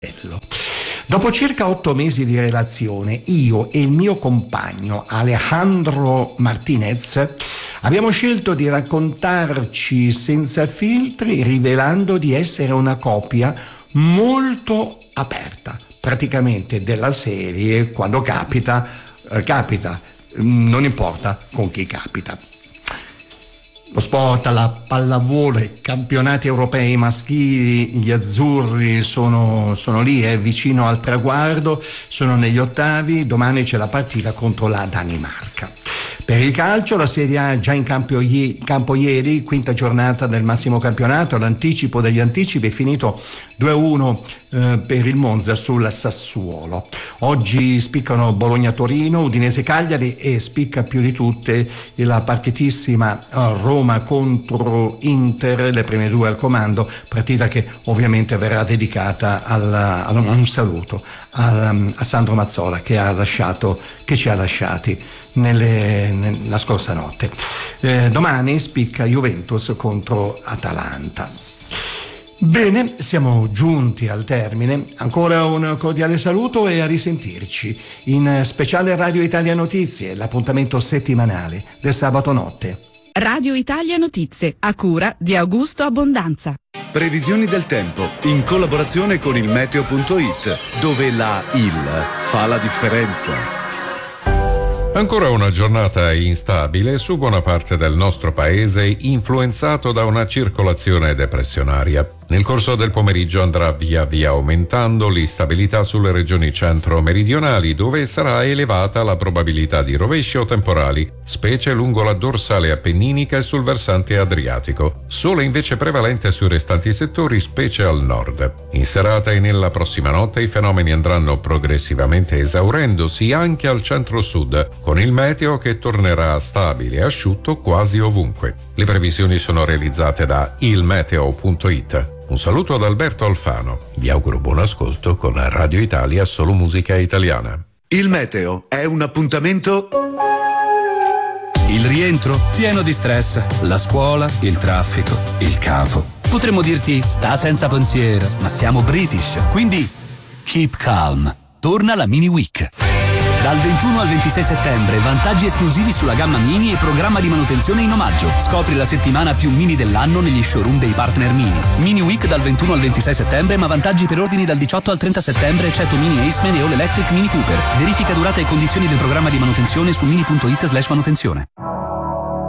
Dopo circa 8 mesi di relazione, io e il mio compagno Alejandro Martinez abbiamo scelto di raccontarci senza filtri, rivelando di essere una coppia molto aperta, praticamente della serie quando capita, non importa con chi capita. Lo sport, la pallavolo, i campionati europei maschili, gli azzurri sono lì, vicino al traguardo, sono negli ottavi, domani c'è la partita contro la Danimarca. Per il calcio la Serie A è già in campo ieri, quinta giornata del massimo campionato, l'anticipo degli anticipi è finito 2-1 per il Monza sul Sassuolo. Oggi spiccano Bologna-Torino, Udinese-Cagliari e spicca più di tutte la partitissima Roma contro Inter, le prime due al comando, partita che ovviamente verrà dedicata a un saluto a Sandro Mazzola che ci ha lasciati la scorsa notte. Domani spicca Juventus contro Atalanta. Bene, siamo giunti al termine. Ancora un cordiale saluto e a risentirci in speciale Radio Italia Notizie, l'appuntamento settimanale del sabato notte. Radio Italia Notizie, a cura di Augusto Abbondanza. Previsioni del tempo in collaborazione con il meteo.it, dove la IL fa la differenza. Ancora una giornata instabile su buona parte del nostro paese, influenzato da una circolazione depressionaria. Nel corso del pomeriggio andrà via via aumentando l'instabilità sulle regioni centro-meridionali, dove sarà elevata la probabilità di rovesci o temporali, specie lungo la dorsale appenninica e sul versante adriatico. Sole invece prevalente sui restanti settori, specie al nord. In serata e nella prossima notte i fenomeni andranno progressivamente esaurendosi anche al centro-sud, con il meteo che tornerà stabile e asciutto quasi ovunque. Le previsioni sono realizzate da ilmeteo.it. Un saluto ad Alberto Alfano. Vi auguro buon ascolto con Radio Italia, solo musica italiana. Il meteo è un appuntamento. Il rientro pieno di stress, la scuola, il traffico, il capo. Potremmo dirti sta senza pensiero, ma siamo British, quindi keep calm. Torna la Mini Week. Dal 21 al 26 settembre, vantaggi esclusivi sulla gamma Mini e programma di manutenzione in omaggio. Scopri la settimana più Mini dell'anno negli showroom dei partner Mini. Mini Week dal 21 al 26 settembre, ma vantaggi per ordini dal 18 al 30 settembre, eccetto Mini Aceman e All Electric Mini Cooper. Verifica durata e condizioni del programma di manutenzione su mini.it/manutenzione.